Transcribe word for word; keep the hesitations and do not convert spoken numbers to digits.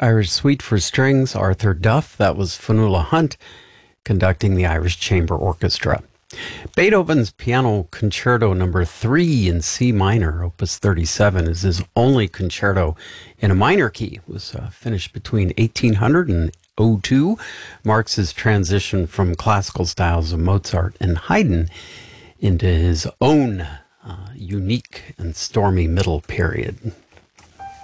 Irish Suite for Strings, Arthur Duff. That was Fionnuala Hunt conducting the Irish Chamber Orchestra. Beethoven's Piano Concerto number three in C minor, opus thirty-seven, is his only concerto in a minor key. It was uh, finished between eighteen hundred and oh two, marks his transition from classical styles of Mozart and Haydn into his own uh, unique and stormy middle period.